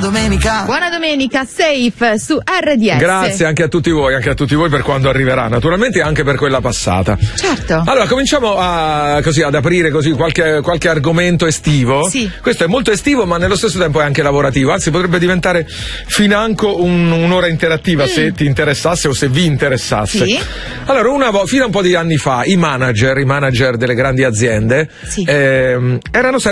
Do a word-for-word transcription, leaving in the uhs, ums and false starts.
domenica. Buona domenica, Safe su R D S. Grazie anche a tutti voi, anche a tutti voi per quando arriverà, naturalmente anche per quella passata. Certo. Allora, cominciamo a, così, ad aprire così qualche, qualche argomento estivo. Sì. Questo è molto estivo, ma nello stesso tempo è anche lavorativo, anzi potrebbe diventare financo un, un'ora interattiva mm. se ti interessasse o se vi interessasse. Sì. Allora, una, fino a un po' di anni fa i manager, i manager delle grandi aziende sì. ehm, erano